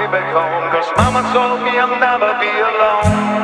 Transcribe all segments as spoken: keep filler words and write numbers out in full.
back home, 'cause mama told me I'll never be alone.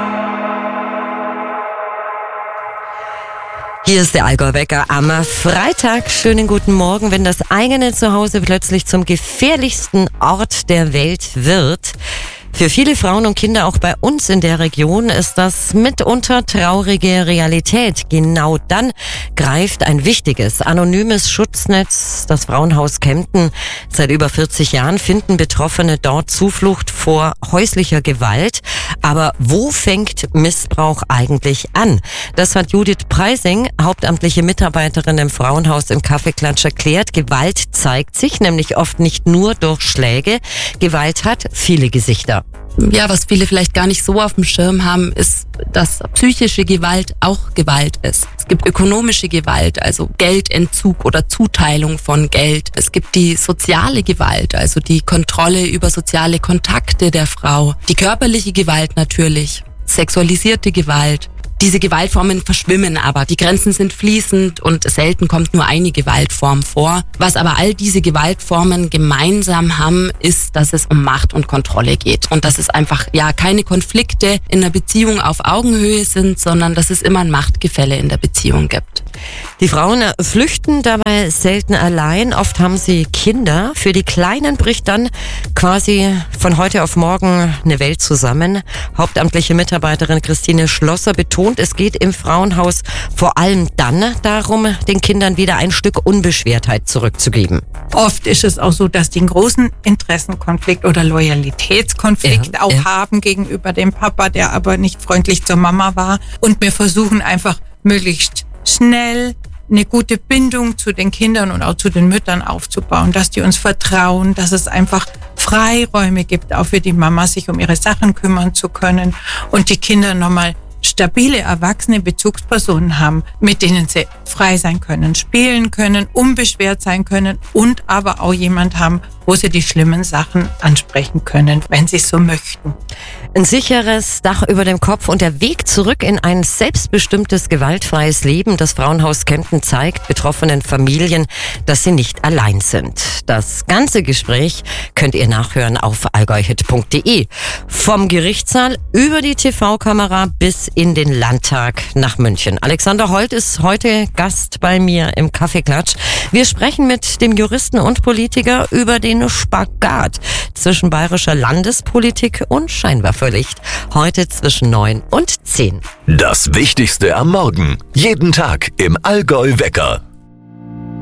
Hier ist der Allgäu-Wecker am Freitag. Schönen guten Morgen. Wenn das eigene Zuhause plötzlich zum gefährlichsten Ort der Welt wird, für viele Frauen und Kinder auch bei uns in der Region ist das mitunter traurige Realität. Genau dann greift ein wichtiges, anonymes Schutznetz, das Frauenhaus Kempten. Seit über vierzig Jahren finden Betroffene dort Zuflucht vor häuslicher Gewalt. Aber wo fängt Missbrauch eigentlich an? Das hat Judith Preising, hauptamtliche Mitarbeiterin im Frauenhaus im Kaffeeklatsch, erklärt. Gewalt zeigt sich nämlich oft nicht nur durch Schläge. Gewalt hat viele Gesichter. Ja, was viele vielleicht gar nicht so auf dem Schirm haben, ist, dass psychische Gewalt auch Gewalt ist. Es gibt ökonomische Gewalt, also Geldentzug oder Zuteilung von Geld. Es gibt die soziale Gewalt, also die Kontrolle über soziale Kontakte der Frau. Die körperliche Gewalt natürlich, sexualisierte Gewalt. Diese Gewaltformen verschwimmen aber. Die Grenzen sind fließend und selten kommt nur eine Gewaltform vor. Was aber all diese Gewaltformen gemeinsam haben, ist, dass es um Macht und Kontrolle geht. Und dass es einfach ja keine Konflikte in der Beziehung auf Augenhöhe sind, sondern dass es immer ein Machtgefälle in der Beziehung gibt. Die Frauen flüchten dabei selten allein. Oft haben sie Kinder. Für die Kleinen bricht dann quasi von heute auf morgen eine Welt zusammen. Hauptamtliche Mitarbeiterin Christine Schlosser betont, es geht im Frauenhaus vor allem dann darum, den Kindern wieder ein Stück Unbeschwertheit zurückzugeben. Oft ist es auch so, dass die einen großen Interessenkonflikt oder Loyalitätskonflikt ja, auch ja. haben gegenüber dem Papa, der aber nicht freundlich zur Mama war. Und wir versuchen einfach möglichst schnell eine gute Bindung zu den Kindern und auch zu den Müttern aufzubauen, dass die uns vertrauen, dass es einfach Freiräume gibt, auch für die Mama, sich um ihre Sachen kümmern zu können und die Kinder nochmal stabile, erwachsene Bezugspersonen haben, mit denen sie frei sein können, spielen können, unbeschwert sein können und aber auch jemand haben, wo sie die schlimmen Sachen ansprechen können, wenn sie es so möchten. Ein sicheres Dach über dem Kopf und der Weg zurück in ein selbstbestimmtes, gewaltfreies Leben. Das Frauenhaus Kempten zeigt betroffenen Familien, dass sie nicht allein sind. Das ganze Gespräch könnt ihr nachhören auf allgäuhit punkt de. Vom Gerichtssaal über die T V-Kamera bis in den Landtag nach München. Alexander Holt ist heute Gast bei mir im Kaffeeklatsch. Wir sprechen mit dem Juristen und Politiker über den Spagat zwischen bayerischer Landespolitik und Scheinwerferlicht. Heute zwischen neun und zehn. Das Wichtigste am Morgen. Jeden Tag im Allgäu-Wecker.